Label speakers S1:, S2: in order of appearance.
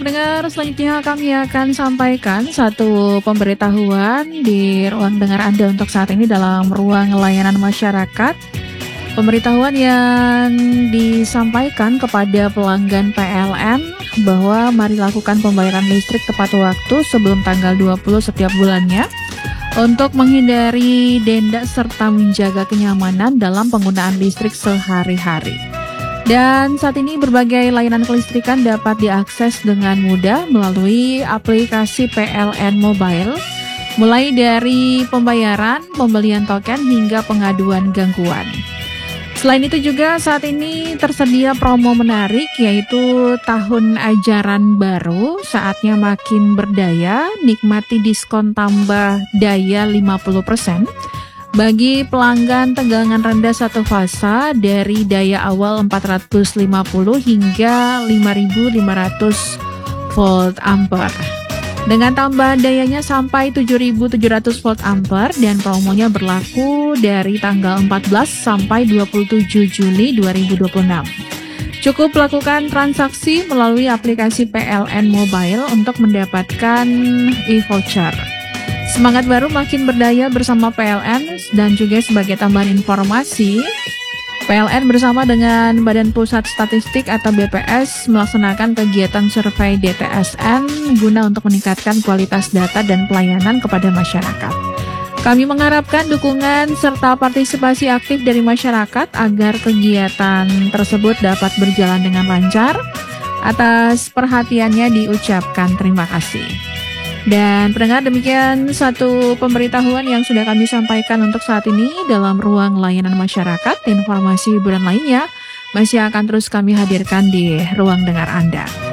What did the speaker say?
S1: pendengar, selanjutnya kami akan sampaikan satu pemberitahuan di ruang dengar Anda untuk saat ini dalam ruang layanan masyarakat. Pemberitahuan yang disampaikan kepada pelanggan PLN bahwa mari lakukan pembayaran listrik tepat waktu sebelum tanggal 20 setiap bulannya untuk menghindari denda serta menjaga kenyamanan dalam penggunaan listrik sehari-hari. Dan saat ini berbagai layanan kelistrikan dapat diakses dengan mudah melalui aplikasi PLN Mobile, mulai dari pembayaran, pembelian token, hingga pengaduan gangguan. Selain itu juga saat ini tersedia promo menarik, yaitu tahun ajaran baru, saatnya makin berdaya, nikmati diskon tambah daya 50%. Bagi pelanggan tegangan rendah satu fasa dari daya awal 450 hingga 5.500 volt ampere. Dengan tambahan dayanya sampai 7.700 volt ampere dan promonya berlaku dari tanggal 14 sampai 27 Juli 2026. Cukup lakukan transaksi melalui aplikasi PLN Mobile untuk mendapatkan e-voucher. Semangat baru makin berdaya bersama PLN. Dan juga sebagai tambahan informasi, PLN bersama dengan Badan Pusat Statistik atau BPS melaksanakan kegiatan survei DTSN guna untuk meningkatkan kualitas data dan pelayanan kepada masyarakat. Kami mengharapkan dukungan serta partisipasi aktif dari masyarakat agar kegiatan tersebut dapat berjalan dengan lancar. Atas perhatiannya diucapkan terima kasih. Dan pendengar, demikian satu pemberitahuan yang sudah kami sampaikan untuk saat ini dalam ruang layanan masyarakat. Informasi hiburan lainnya masih akan terus kami hadirkan di ruang dengar Anda.